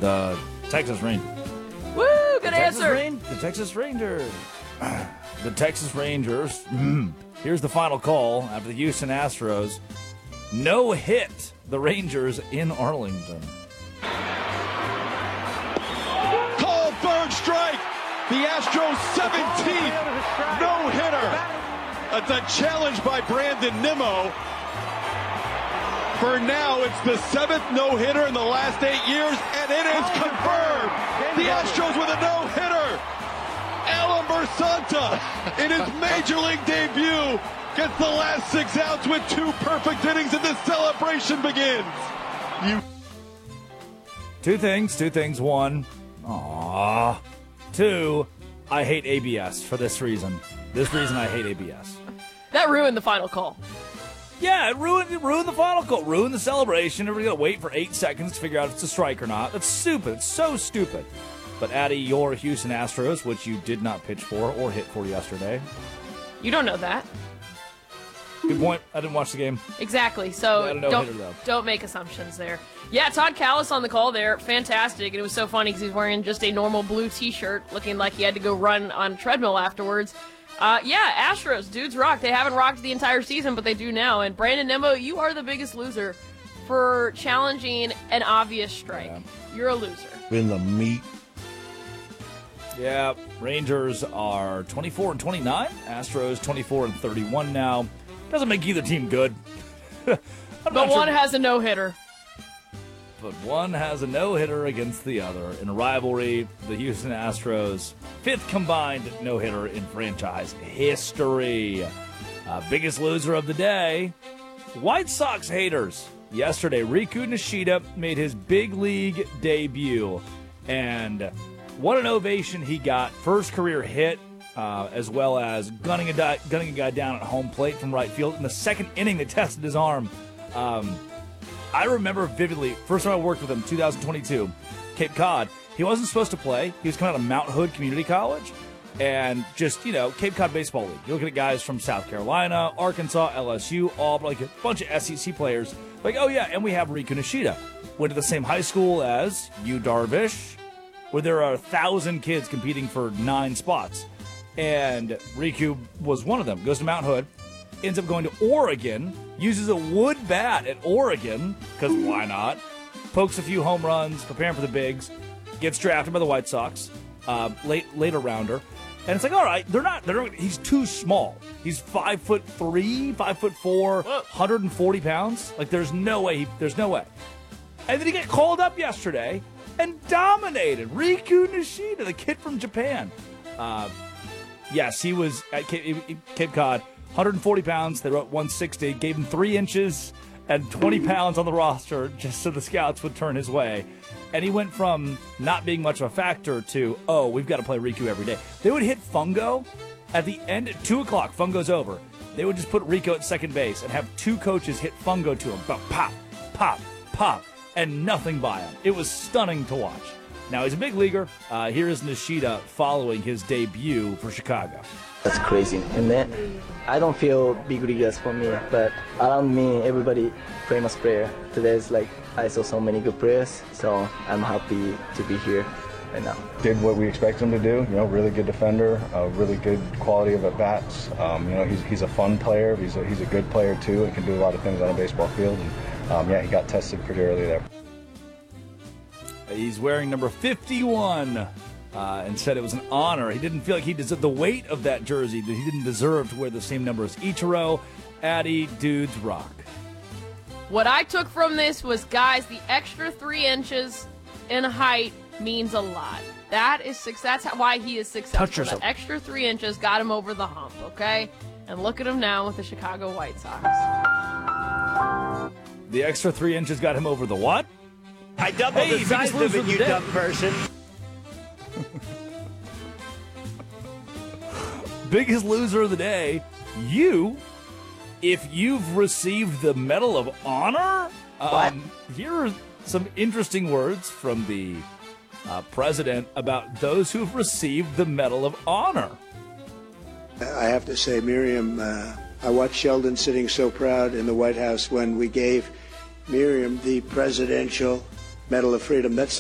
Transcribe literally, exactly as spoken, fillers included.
The Texas Rangers. Woo, good the answer. Texas the Texas Rangers. The Texas Rangers. Here's the final call after the Houston Astros no hit the Rangers in Arlington. Call third strike. The Astros seventeenth no-hitter. It's a challenge by Brandon Nimmo. For now, it's the seventh no-hitter in the last eight years, and it is confirmed. The Astros with a no-hitter. Alan Bersanta, in his Major League debut, gets the last six outs with two perfect innings, and the celebration begins. You. Two things, two things. One, aww. Two, I hate A B S for this reason. This reason I hate A B S. That ruined the final call. Yeah, it ruined, it ruined the final call. Ruined the celebration. Everybody got to wait for eight seconds to figure out if it's a strike or not. That's stupid. It's so stupid. But Addie, your Houston Astros, which you did not pitch for or hit for yesterday. You don't know that. Good point. I didn't watch the game. Exactly. So Yeah, no don't, hitter, though. don't make assumptions there. Yeah, Todd Callis on the call there. Fantastic. And it was so funny because he was wearing just a normal blue T-shirt, looking like he had to go run on a treadmill afterwards. Uh, yeah, Astros, dudes rock. They haven't rocked the entire season, but they do now. And Brandon Nimmo, you are the biggest loser for challenging an obvious strike. Yeah. You're a loser. In the meat. Yeah, Rangers are twenty-four and twenty-nine. Astros twenty-four and thirty-one now. Doesn't make either team good. But one sure. has a no-hitter. But one has a no-hitter against the other. In a rivalry, the Houston Astros, fifth combined no-hitter in franchise history. Uh, biggest loser of the day, White Sox haters. Yesterday, Riku Nishida made his big league debut. And what an ovation he got. First career hit, uh, as well as gunning a, di- gunning a guy down at home plate from right field. In the second inning, they tested his arm. Um... I remember vividly, first time I worked with him, two thousand twenty-two, Cape Cod. He wasn't supposed to play. He was coming out of Mount Hood Community College. And just, you know, Cape Cod Baseball League. You're looking at guys from South Carolina, Arkansas, L S U, all like a bunch of S E C players. Like, oh yeah, and we have Riku Nishida. Went to the same high school as Yu Darvish, where there are a thousand kids competing for nine spots. And Riku was one of them. Goes to Mount Hood. Ends up going to Oregon, uses a wood bat at Oregon, because why not? Pokes a few home runs, preparing for the bigs, gets drafted by the White Sox, uh, late later rounder, and it's like, all right, they're not, they're, he's too small. He's five foot three, five foot four, one hundred forty pounds. Like, there's no way, he, there's no way. And then he got called up yesterday and dominated Riku Nishida, the kid from Japan. Uh, yes, he was at Cape, Cape Cod. one hundred forty pounds, they wrote one sixty, gave him three inches and twenty pounds on the roster just so the scouts would turn his way. And he went from not being much of a factor to, oh, we've got to play Riku every day. They would hit Fungo at the end at two o'clock, Fungo's over. They would just put Riku at second base and have two coaches hit Fungo to him. But pop, pop, pop, and nothing by him. It was stunning to watch. Now, he's a big leaguer. Uh, here is Nishida following his debut for Chicago. That's crazy. And then I don't feel big leaguers for me, but around me, everybody famous player. Today's like I saw so many good players, so I'm happy to be here right now. Did what we expect him to do. You know, really good defender, a really good quality of at bats. Um, you know, he's he's a fun player. He's a, he's a good player too, and can do a lot of things on a baseball field. And um, yeah, he got tested pretty early there. He's wearing number fifty-one. Uh, and said it was an honor. He didn't feel like he deserved the weight of that jersey, that he didn't deserve to wear the same number as Ichiro. Addie, dudes rock. What I took from this was, guys, the extra three inches in height means a lot. That is that's why he is successful. Touch yourself. That extra three inches got him over the hump, okay? And look at him now with the Chicago White Sox. The extra three inches got him over the what? I doubled hey, the size of it, you dumb person. Biggest loser of the day, you. If you've received the Medal of Honor, um, here are some interesting words from the uh, president about those who've received the Medal of Honor. I have to say, Miriam, uh, I watched Sheldon sitting so proud in the White House when we gave Miriam the Presidential Medal of Freedom. That's